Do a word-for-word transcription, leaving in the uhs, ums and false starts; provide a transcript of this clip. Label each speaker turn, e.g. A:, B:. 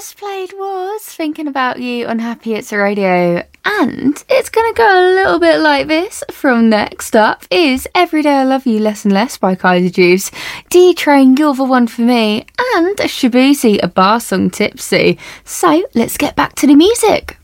A: just played was Thinking About You on Happy It's Radio. And it's going to go a little bit like this. From next up is Every Day I Love You Less and Less by Kaiser Juice, D-Train, You're the One for Me, and Shabuzi, a bar song Tipsy. So let's get back to the music.